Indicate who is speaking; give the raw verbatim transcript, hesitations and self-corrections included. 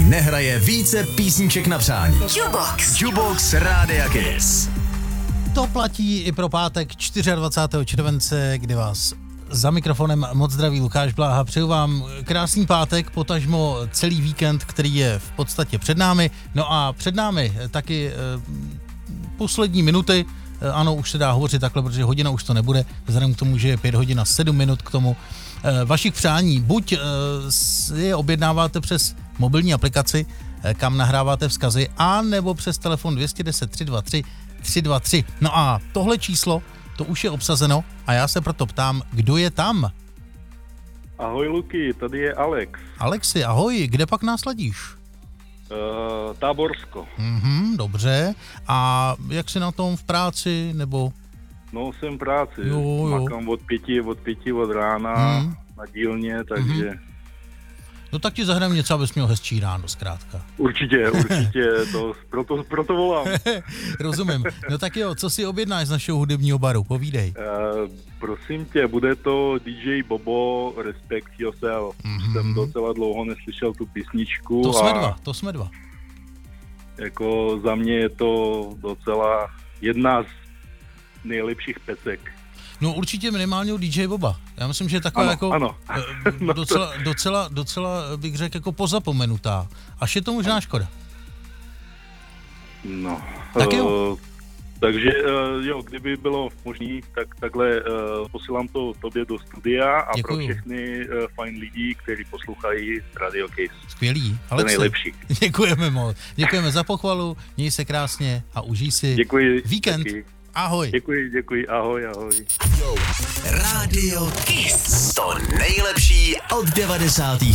Speaker 1: nehraje více písniček na přání. Jukebox. Jukebox Rádia Kiss.
Speaker 2: To platí i pro pátek dvacátého čtvrtého července, kdy vás za mikrofonem moc zdraví Lukáš Bláha. Přeju vám krásný pátek, potažmo celý víkend, který je v podstatě před námi. No a před námi taky eh, poslední minuty. Eh, ano, už se dá hovořit takhle, protože hodina už to nebude, vzhledem k tomu, že je pět hodin a sedm minut k tomu. Eh, vašich přání, buď eh, je objednáváte přes mobilní aplikaci, eh, kam nahráváte vzkazy, a nebo přes telefon dvě jedna deset tři dva tři tři dva tři. No a tohle číslo, to už je obsazeno a já se proto ptám, kdo je tam?
Speaker 3: Ahoj Luky, tady je Alex.
Speaker 2: Alexi, ahoj, kde pak nás ladíš?
Speaker 3: Uh, Táborsko.
Speaker 2: Mhm, dobře. A jak jsi na tom v práci, nebo?
Speaker 3: No, jsem v práci.
Speaker 2: Jo, jo.
Speaker 3: Makám od pěti, od pěti od rána
Speaker 2: Hmm.
Speaker 3: na dílně, takže...
Speaker 2: Mhm. No tak ti zahrajeme něco, abys měl hezčí ráno, zkrátka.
Speaker 3: Určitě, určitě, to, proto, proto volám.
Speaker 2: Rozumím. No tak jo, co si objednáš z našeho hudebního baru? Povídej.
Speaker 3: Uh, prosím tě, bude to D J Bobo, Respect Yourself.
Speaker 2: Mhm.
Speaker 3: Jsem docela dlouho neslyšel tu písničku.
Speaker 2: To jsme
Speaker 3: a
Speaker 2: dva, to jsme dva.
Speaker 3: Jako za mě je to docela jedna z nejlepších pecek.
Speaker 2: No určitě minimálně u D J Boba. Já myslím, že je taková
Speaker 3: Ano,
Speaker 2: jako
Speaker 3: ano.
Speaker 2: eh, docela, docela, docela bych řekl jako pozapomenutá. Až je to možná škoda.
Speaker 3: No,
Speaker 2: Tak jo.
Speaker 3: Uh, takže uh, jo, kdyby bylo možný, tak takhle uh, posílám to tobě do studia a
Speaker 2: Děkuju.
Speaker 3: pro všechny uh, fajn lidi, kteří poslouchají Radio Kiss.
Speaker 2: Skvělý.
Speaker 3: To
Speaker 2: Alexi,
Speaker 3: nejlepší.
Speaker 2: děkujeme moc. Děkujeme za pochvalu, měj se krásně a užij si
Speaker 3: Děkuji.
Speaker 2: víkend.
Speaker 3: Taky.
Speaker 2: Ahoj.
Speaker 3: Děkuji, děkuji, ahoj, ahoj.
Speaker 1: Radio Kiss. To nejlepší od devadesátých